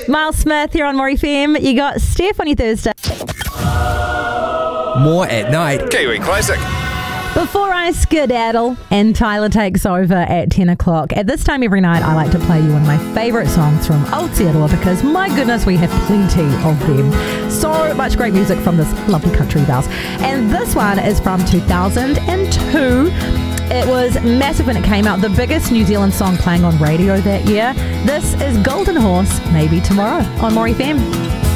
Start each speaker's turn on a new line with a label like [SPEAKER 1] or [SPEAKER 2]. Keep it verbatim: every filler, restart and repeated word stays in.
[SPEAKER 1] Miles Smith here on More F M. You got Steph on your Thursday.
[SPEAKER 2] More at night.
[SPEAKER 3] Kiwi Classic.
[SPEAKER 1] Before I skedaddle and Tyler takes over at ten o'clock, at this time every night I like to play you one of my favourite songs from Aotearoa because my goodness we have plenty of them. So much great music from this lovely country of ours. And this one is from two thousand two. It was massive when it came out, the biggest New Zealand song playing on radio that year. This is Golden Horse, Maybe Tomorrow on More F M.